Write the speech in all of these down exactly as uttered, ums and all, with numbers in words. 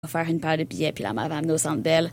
faire une paire de billets, puis là, elle m'avait amené au Centre Bell.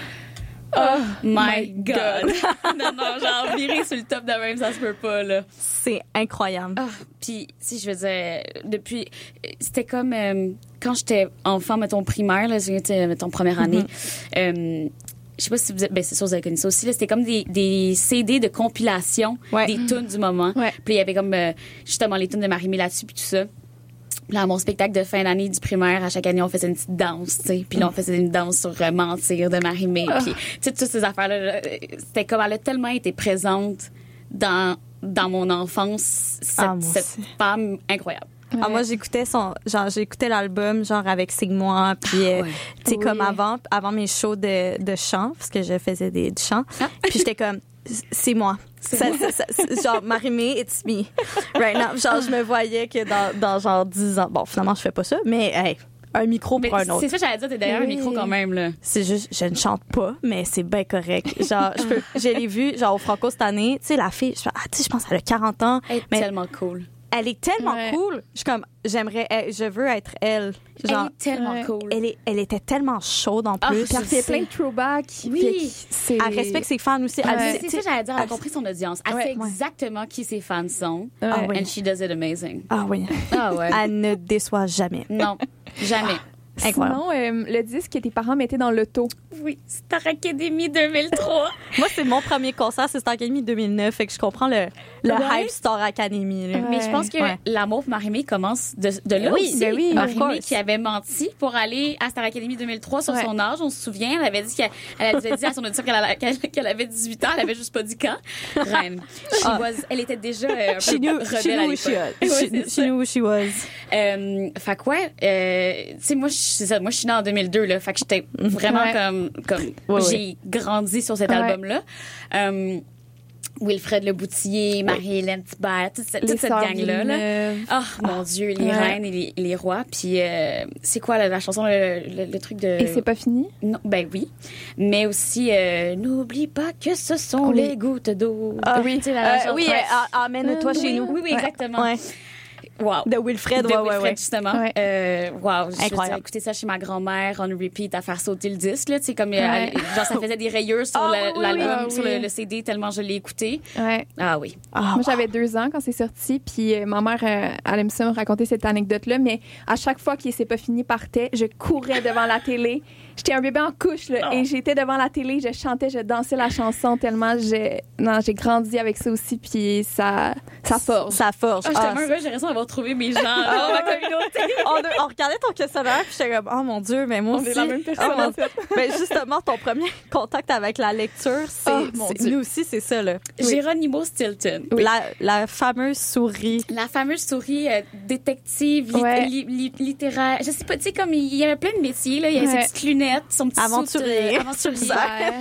Oh, my God! non, non, genre, virer sur le top de même, ça se peut pas, là. C'est incroyable. Ah, puis, si je veux dire, depuis... C'était comme... Euh, quand j'étais enfant, mettons, primaire, là, c'était, mettons, première année, mm-hmm. euh, je sais pas si vous êtes... Ben, c'est sûr, vous avez connu ça aussi, là. C'était comme des, des C D de compilation ouais. des tunes du moment. Ouais. Puis, il y avait comme, euh, justement, les tunes de Marie-Mé là-dessus, puis tout ça. Là, à mon spectacle de fin d'année du primaire, à chaque année, on faisait une petite danse, tu sais. Puis là, on faisait une danse sur euh, Mentir de Marie-Mé. Oh. Puis, tu sais, toutes ces affaires-là, c'était comme, elle a tellement été présente dans, dans mon enfance, cette, ah, cette femme incroyable. Ouais. Ah, moi, j'écoutais son, genre, j'écoutais l'album, genre, avec Sigmois, puis, euh, ouais. tu sais, oui. comme avant, avant mes shows de, de chant, parce que je faisais des, du chant. Ah. Puis j'étais comme, c'est moi. C'est ça, moi. Ça, ça, genre, Marie-Mé, it's me. Right now. Genre, je me voyais que dans, dans genre dix ans. Bon, finalement, je fais pas ça, mais, hey, un micro mais pour un autre. C'est ça, j'allais dire, t'es derrière oui. un micro quand même, là. C'est juste, je ne chante pas, mais c'est bien correct. Genre, je peux, je l'ai vu, genre, au Franco cette année. Tu sais, la fille, je fais, ah, tu sais, je pense qu'elle a quarante ans. Elle est mais tellement cool. Elle est tellement ouais. cool. Je suis comme, j'aimerais, je veux être elle. Genre, elle est tellement ouais. cool. Elle, est, elle était tellement chaude en plus. Oh, elle fait plein de throwbacks. Oui. C'est... Elle respecte ses fans aussi. Ouais. Elle, c'est ça, j'allais dire, elle a compris son audience. Elle ouais. sait exactement ouais. qui ses fans sont. Ouais. Ah, oui. And she does it amazing. Ah oui. Ah ouais. Elle ne déçoit jamais. Non, jamais. Sinon, euh, le disque que tes parents mettaient dans l'auto. Oui, Star Academy deux mille trois. Moi, c'est mon premier concert, c'est Star Academy deux mille neuf, fait que je comprends le, le ouais. hype Star Academy. Ouais. Mais je pense que ouais. l'amour pour Marie-Mé commence de, de là oui, aussi. Ben oui, Marie-Mé qui avait menti pour aller à Star Academy deux mille trois sur ouais. son âge, on se souvient. Elle avait dit qu'elle elle avait dit à son auditeur qu'elle, qu'elle, qu'elle avait dix-huit ans, elle avait juste pas dit quand. Reine. Ah. Was, elle était déjà euh, un peu knew, rebelle à l'époque. She, she knew who she was. Euh, fait que ouais, euh, tu sais, moi, c'est ça, moi, je suis née en deux mille deux, là. Fait que j'étais vraiment ouais. comme, comme, ouais, j'ai ouais. grandi sur cet ouais. album-là. Um, Wilfred Le Boutillier, Marie-Hélène Thibert, toute, cette, toute cette gang-là. Là. Oh, mon Dieu, les ouais. reines et les, les rois. Puis, euh, c'est quoi la, la chanson, le, le, le truc de... Et c'est pas fini? Non, ben oui. Mais aussi, euh, n'oublie pas que ce sont oui. les gouttes d'eau. Ah, oui, tu sais, la, euh, la oui, euh, amène-toi oui, chez nous. Oui, oui, exactement. Ouais. Wow. De Wilfred, de ouais, Wilfred, ouais, justement. Ouais. Euh, wow. Incroyable. J'ai écouté ça chez ma grand-mère, on repeat, à faire sauter le disque, là, tu sais, comme, ouais. euh, genre, ça faisait des rayures sur oh, le, oui, l'album, oui, oui. sur le, le C D, tellement je l'ai écouté. Ouais. Ah oui. Oh, Moi, wow. j'avais deux ans quand c'est sorti, puis euh, ma mère, euh, elle aime ça me raconter cette anecdote-là, mais à chaque fois qu'il s'est pas fini partait, je courais devant la télé. J'étais un bébé en couche, là, oh. et j'étais devant la télé, je chantais, je dansais la chanson tellement j'ai, non, j'ai grandi avec ça aussi, puis ça, ça forge. Ça forge. Oh, j'étais ah, heureuse, j'ai l'impression d'avoir trouvé mes gens dans ma communauté. on, on regardait ton questionnaire, puis j'étais comme, oh mon Dieu, mais moi on aussi. On est la même personne, oh, en fait. Mais justement, ton premier contact avec la lecture, c'est, oh, c'est nous aussi, c'est ça, là. Oui. Geronimo Stilton. Oui. La, la fameuse souris. La fameuse souris euh, détective, ouais. lit, li, littéraire. Je sais pas, tu sais, comme il y avait plein de métiers, là. Il y avait ouais. ses petites lunettes, son petit aventurier. Soute, euh, aventurier.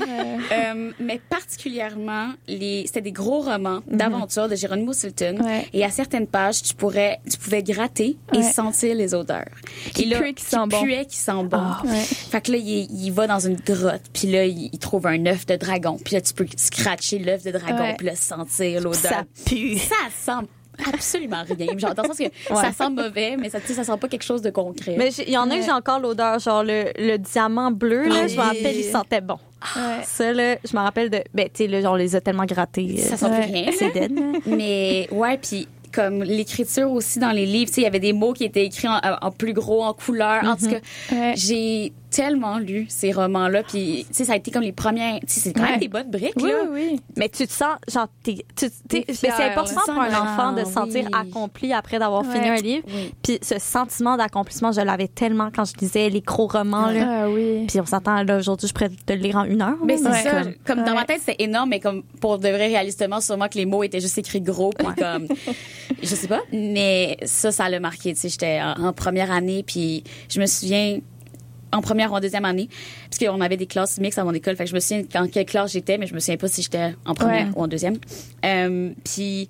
euh, mais particulièrement, les, c'était des gros romans mm-hmm. d'aventure de Geronimo Stilton. Ouais. Et à certaines pages, tu pourrais, tu pouvais gratter ouais. et sentir les odeurs. Qui et là, puait, qui sent bon. Qui puait, qui sent bon. Oh, ouais. Fait que là, il, il va dans une grotte, puis là, il, il trouve un œuf de dragon. Puis là, tu peux scratcher l'œuf de dragon, ouais. puis là, sentir l'odeur. Ça pue. Ça sent absolument rien. Genre, dans le sens que ouais. ça sent mauvais, mais ça, ça sent pas quelque chose de concret. Mais il y en a ouais. que j'ai encore l'odeur, genre le, le diamant bleu, là, oui. je me rappelle, il sentait bon. Ouais. Ça, là, je me rappelle de. Ben, tu sais, là, on les a tellement grattés. Ça sent ouais. rien. C'est dead. Mais, ouais, puis comme l'écriture aussi dans les livres, tu sais, il y avait des mots qui étaient écrits en, en plus gros, en couleur. Mm-hmm. En tout cas, ouais. j'ai tellement lu ces romans-là, puis tu sais, ça a été comme les premières. Tu sais, c'est quand ouais. même des bonnes briques, oui, là. Oui, oui. Mais tu te sens, genre, t'es, tu, t'es, t'es fière, c'est important pour un enfant de se sentir oui. accompli après d'avoir ouais. fini un livre. Oui. Puis ce sentiment d'accomplissement, je l'avais tellement quand je lisais les gros romans, ah, là. Ah, oui. Puis on s'entend, là, aujourd'hui, je pourrais te le lire en une heure. Mais c'est ouais. ça. Comme, comme ouais. dans ma tête, c'était énorme, mais comme pour de vrai, réalistement, sûrement que les mots étaient juste écrits gros, puis ouais. comme, je sais pas. Mais ça, ça l'a marqué. Tu sais, j'étais en, en première année, puis je me souviens. En première ou en deuxième année, parce qu'on avait des classes mixtes à mon école, fait que je me souviens en quelle classe j'étais, mais je me souviens pas si j'étais en première ouais. ou en deuxième. Euh, puis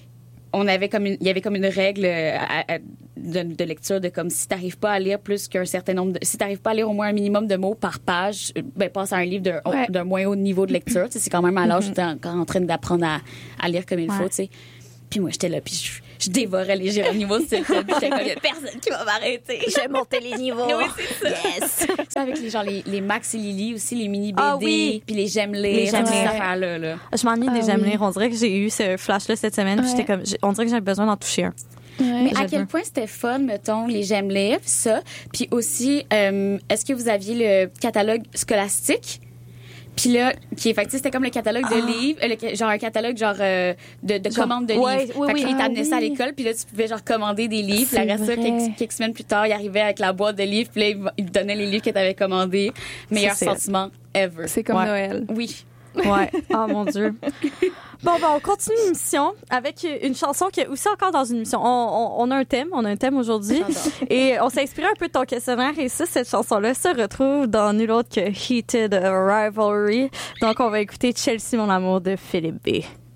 on avait comme une, il y avait comme une règle à, à, de, de lecture de comme si t'arrives pas à lire plus qu'un certain nombre de, si t'arrives pas à lire au moins un minimum de mots par page, ben passe à un livre d'un, ouais. d'un moins haut niveau de lecture. Tu sais, c'est quand même à l'âge où t'es encore en train d'apprendre à, à lire comme il ouais. faut, tu sais. Puis moi j'étais là, puis je je dévorais les Géronimo sur le club. J'étais comme, il y a personne qui va m'arrêter. Je vais monter les niveaux. Oui, c'est ça. Yes. Ça, avec les, genre, les, les Max et Lily aussi, les mini B D, ah, oui. puis les J'aime lire, les J'aime toutes ces lire. affaires-là. Là. Je m'ennuie des ah, J'aime oui. lire. On dirait que j'ai eu ce flash-là cette semaine. Puis Ouais. j'étais comme, on dirait que j'avais besoin d'en toucher un. Ouais. Mais à Je quel veux. point c'était fun, mettons, les J'aime lire, ça. Puis aussi, euh, est-ce que vous aviez le catalogue scolastique? Puis là, qui est fait, c'était comme le catalogue Ah. de livres, euh, le, genre un catalogue genre euh, de, de Genre, commandes de ouais, livres. oui, fait oui. que là, ils Ah, t'amenaient ça à oui. l'école, puis là, tu pouvais genre commander des livres. Puis C'est après ça, vrai. quelques, quelques semaines plus tard, ils arrivaient avec la boîte de livres, puis là, ils, ils te donnaient les livres que t'avais commandés. Meilleur c'est- sentiment ever. C'est comme Ouais. Noël. Oui. Ouais. Oh mon Dieu. Bon, ben, on continue l'émission avec une chanson qui est aussi encore dans une émission. On, on, on a un thème, on a un thème aujourd'hui. J'adore. Et on s'est inspiré un peu de ton questionnaire. Et ça, cette chanson-là se retrouve dans nul autre que Heated Rivalry. Donc, on va écouter Chelsea, mon amour de Philippe B.